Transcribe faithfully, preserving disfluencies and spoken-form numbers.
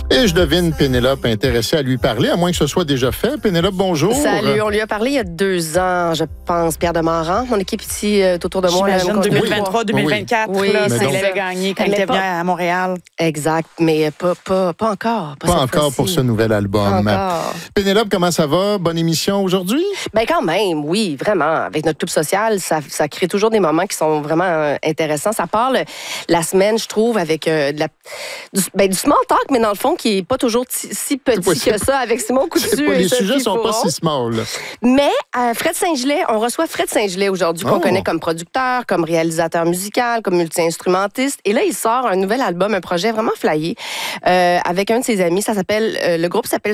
Et je devine Pénélope intéressée à lui parler, à moins que ce soit déjà fait. Pénélope, bonjour. Salut, on lui a parlé il y a deux ans, je pense, Pierre Demorand. Mon équipe ici, euh, tout autour de moi. J'imagine deux mille vingt-trois deux mille vingt-quatre, oui, là, oui, c'est donc, il avait gagné quand mais il était pas, venu à Montréal. Exact, mais pas, pas, pas encore. Pas, Pas encore pour ce nouvel album. Pas encore. Pénélope, comment ça va? Bonne émission aujourd'hui? Ben quand même, oui, vraiment. Avec notre club social, ça, ça crée toujours des moments qui sont vraiment euh, intéressants. Ça parle la semaine, je trouve, avec euh, de la, du, ben, du small talk, mais dans le fond, qui n'est pas toujours t- si petit pas, que ça, avec Simon Coutu. Pas, les sujets sont pas si small. Mais euh, Fred Saint-Gelais, on reçoit Fred Saint-Gelais aujourd'hui, qu'on oh. connaît comme producteur, comme réalisateur musical, comme multi-instrumentiste. Et là, il sort un nouvel album, un projet vraiment flyé, euh, avec un de ses amis. Ça s'appelle, euh, le groupe s'appelle